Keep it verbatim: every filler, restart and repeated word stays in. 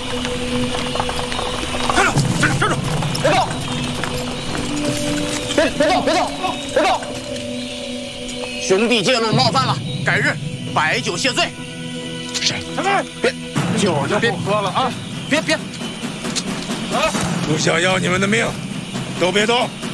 站住！站住！站住！别动！别别动！别动！别动！兄弟借路冒犯了，改日摆酒谢罪。谁？开门！别，酒就不喝了啊！别别！啊！ 不想要你们的命，都别动！